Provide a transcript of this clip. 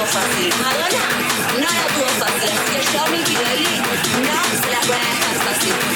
fácil. Madonna no la tuvo fácil, así que yo, Miki Belli, no se la voy a dejar fácil.